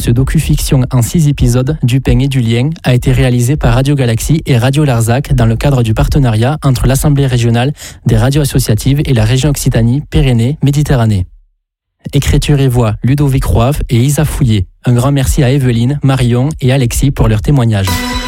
Ce docu-fiction en 6 épisodes, Du pain et du lien, a été réalisé par Radio Galaxie et Radio Larzac dans le cadre du partenariat entre l'Assemblée régionale des radios associatives et la région Occitanie-Pyrénées-Méditerranée. Écriture et voix, Ludovic Roave et Isa Fouillé. Un grand merci à Evelyne, Marion et Alexis pour leur témoignage.